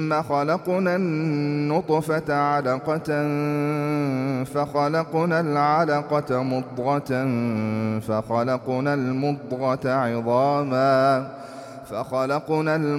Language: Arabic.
ثم خلقنا النطفة علقة فخلقنا العلقة مضغة فخلقنا المضغة عظاما